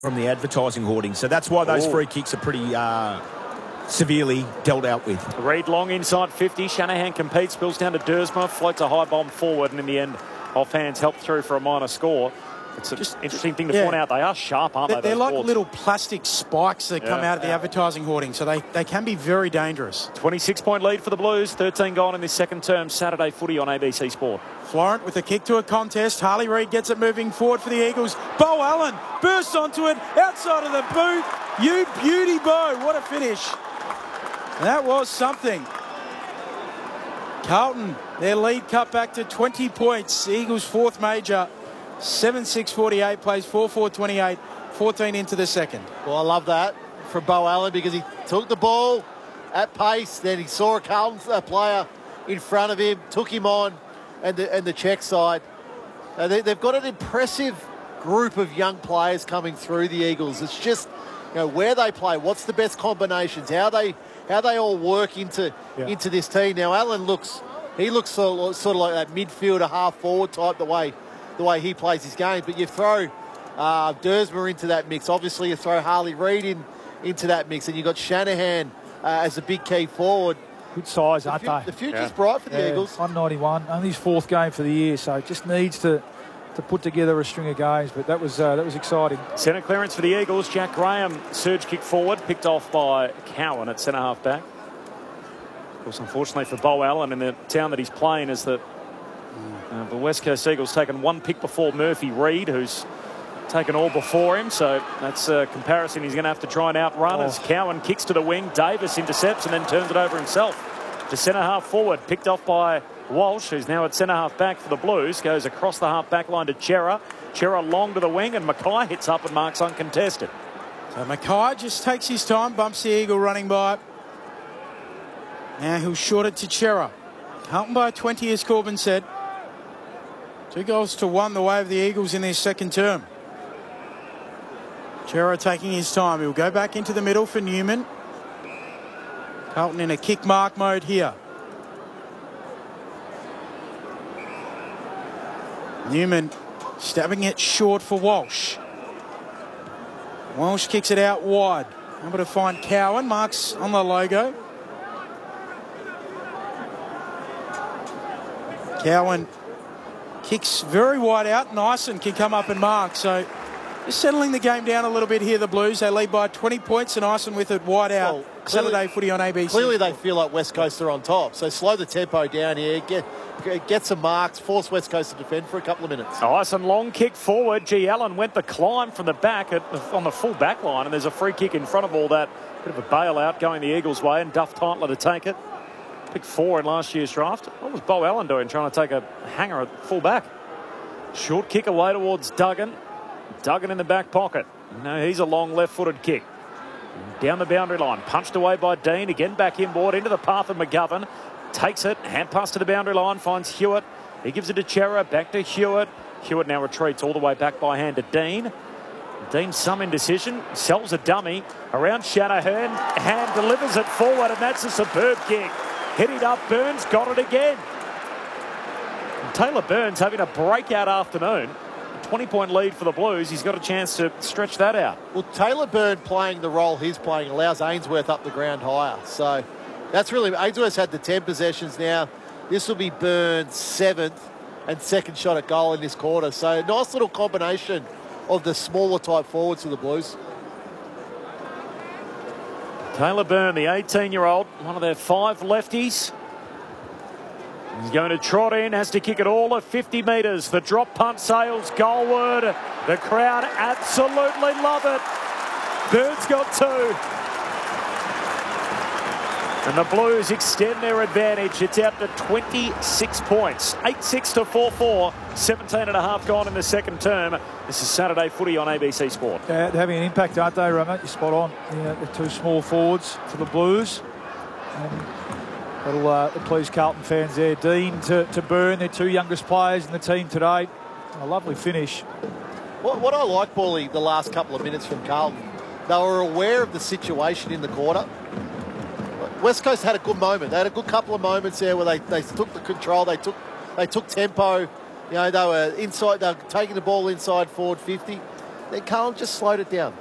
from the advertising hoarding. So that's why those free kicks are pretty severely dealt out with. Reid long inside 50. Shanahan competes, spills down to Dersma, floats a high bomb forward, and in the end, off-hands help through for a minor score. It's an interesting thing to point out. They are sharp, aren't they? They're like little plastic spikes that come out of the advertising hoarding, so they can be very dangerous. 26-point lead for the Blues, 13 gone in this second term. Saturday footy on ABC Sport. Florent with a kick to a contest. Harley Reid gets it moving forward for the Eagles. Bo Allen bursts onto it, outside of the boot. You beauty, Bo. What a finish. That was something. Carlton, their lead cut back to 20 points. Eagles' fourth major. 7-6-48, plays 4-4-28, 14 into the second. Well, I love that from Bo Allen because he took the ball at pace, then he saw a Carlton player in front of him, took him on, and the check side. They've got an impressive group of young players coming through the Eagles. It's just, where they play, what's the best combinations, how they all work into this team. Now, Allen looks sort of like that midfielder, half forward type, the way he plays his game. But you throw Dersma into that mix. Obviously, you throw Harley Reid into that mix, and you've got Shanahan as a big key forward. Good size, aren't they? The future's bright for the Eagles. 191, only his fourth game for the year, so just needs to put together a string of games. But that was exciting. Centre clearance for the Eagles. Jack Graham surge kick forward, picked off by Cowan at centre half back. Of course, unfortunately for Bo Allen in the town that he's playing, is that the West Coast Eagles taken one pick before Murphy Reid, who's taken all before him. So that's a comparison he's going to have to try and outrun as Cowan kicks to the wing. Davis intercepts and then turns it over himself to centre half forward. Picked off by Walsh, who's now at centre half back for the Blues. Goes across the half back line to Chera. Chera long to the wing, and Mackay hits up and marks uncontested. So Mackay just takes his time, bumps the Eagle running by. Now he'll short it to Chera. Carlton by 20, as Corbin said. 2-1 the way of the Eagles in their second term. Chera taking his time. He'll go back into the middle for Newman. Carlton in a kick mark mode here. Newman stabbing it short for Walsh. Walsh kicks it out wide. Able to find Cowan. Marks on the logo. Cowan kicks very wide out. Nyson can come up and mark. So just settling the game down a little bit here, the Blues. They lead by 20 points, and Nyson with it wide out. Well, Saturday footy on ABC. Clearly they feel like West Coast are on top. So slow the tempo down here. Get some marks. Force West Coast to defend for a couple of minutes. Nyson long kick forward. G. Allen went the climb from the back on the full back line, and there's a free kick in front of all that. Bit of a bailout going the Eagles' way, and Duff Titler to take it. Pick 4 in last year's draft. What was Bo Allen doing, trying to take a hanger at full back? Short kick away towards Duggan. Duggan in the back pocket. No, he's a long left-footed kick. Down the boundary line. Punched away by Dean. Again back inboard into the path of McGovern. Takes it. Hand pass to the boundary line. Finds Hewitt. He gives it to Chera. Back to Hewitt. Hewitt now retreats all the way back by hand to Dean. Dean some indecision. Sells a dummy around Shanahan. Hand delivers it forward, and that's a superb kick. Hit it up. Burns got it again. And Taylor Burns having a breakout afternoon. 20-point lead for the Blues. He's got a chance to stretch that out. Well, Taylor Burns playing the role he's playing allows Ainsworth up the ground higher. So that's really... Ainsworth's had the 10 possessions now. This will be Burns' 7th and second shot at goal in this quarter. So nice little combination of the smaller type forwards for the Blues. Taylor Burn, the 18-year-old, one of their 5 lefties. He's going to trot in, has to kick it all at 50 metres. The drop punt sails goalward. The crowd absolutely love it. Burns got 2. And the Blues extend their advantage. It's out to 26 points. 8-6 to 4-4. 17.5 gone in the second term. This is Saturday footy on ABC Sport. They're having an impact, aren't they, Ramo? You're spot on. The 2 small forwards for the Blues. That'll please Carlton fans there. Dean to Burn, their 2 youngest players in the team today. A lovely finish. What I like, Paulie, the last couple of minutes from Carlton, they were aware of the situation in the quarter. West Coast had a good moment. They had a good couple of moments there where they took the control. They took tempo. They were inside. They were taking the ball inside forward 50. then Carlton just slowed it down.